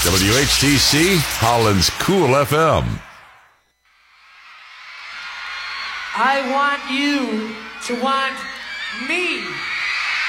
WHTC, Holland's Cool FM. I want you to want me.